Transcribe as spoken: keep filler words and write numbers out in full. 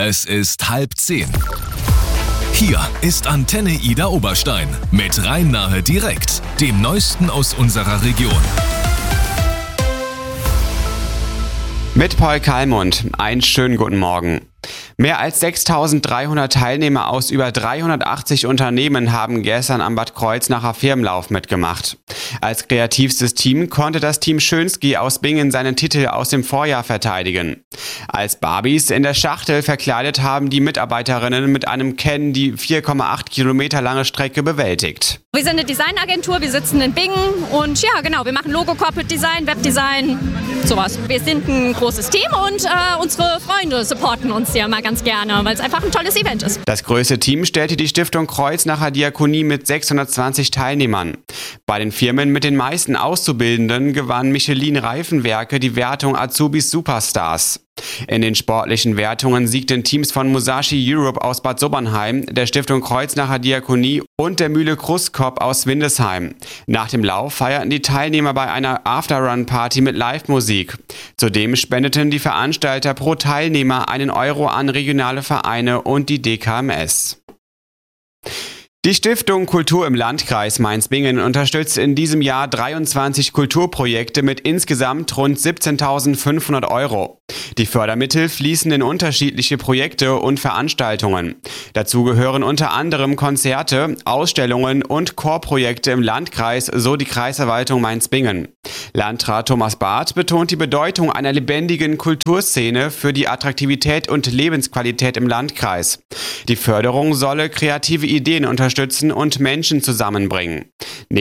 Es ist halb zehn. Hier ist Antenne Ida Oberstein mit Rhein-Nahe direkt, dem Neuesten aus unserer Region. Mit Paul Kalmund. Einen schönen guten Morgen. Mehr als sechstausenddreihundert Teilnehmer aus über dreihundertachtzig Unternehmen haben gestern am Bad Kreuznacher Firmenlauf mitgemacht. Als kreativstes Team konnte das Team Schönski aus Bingen seinen Titel aus dem Vorjahr verteidigen. Als Barbies in der Schachtel verkleidet haben die Mitarbeiterinnen mit einem Ken die vier Komma acht Kilometer lange Strecke bewältigt. Wir sind eine Designagentur, wir sitzen in Bingen und ja genau, wir machen Logo, Corporate Design, Webdesign, sowas. Wir sind ein großes Team und äh, unsere Freunde supporten uns ja mal ganz gerne, weil es einfach ein tolles Event ist. Das größte Team stellte die Stiftung Kreuznacher Diakonie mit sechshundertzwanzig Teilnehmern. Bei den Firmen mit den meisten Auszubildenden gewann Michelin Reifenwerke die Wertung Azubis Superstars. In den sportlichen Wertungen siegten Teams von Musashi Europe aus Bad Sobernheim, der Stiftung Kreuznacher Diakonie und der Mühle Krustkop aus Windesheim. Nach dem Lauf feierten die Teilnehmer bei einer After-Run-Party mit Live-Musik. Zudem spendeten die Veranstalter pro Teilnehmer einen Euro an regionale Vereine und die D K M S. Die Stiftung Kultur im Landkreis Mainz-Bingen unterstützt in diesem Jahr dreiundzwanzig Kulturprojekte mit insgesamt rund siebzehntausendfünfhundert Euro. Die Fördermittel fließen in unterschiedliche Projekte und Veranstaltungen. Dazu gehören unter anderem Konzerte, Ausstellungen und Chorprojekte im Landkreis, so die Kreisverwaltung Mainz-Bingen. Landrat Thomas Barth betont die Bedeutung einer lebendigen Kulturszene für die Attraktivität und Lebensqualität im Landkreis. Die Förderung solle kreative Ideen unterstützen und Menschen zusammenbringen.